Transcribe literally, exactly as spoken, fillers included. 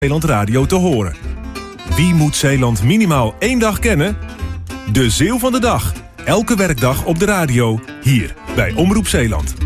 Zeeland Radio te horen. Wie moet Zeeland minimaal één dag kennen? De Zeeuw van de Dag. Elke werkdag op de radio, hier bij Omroep Zeeland.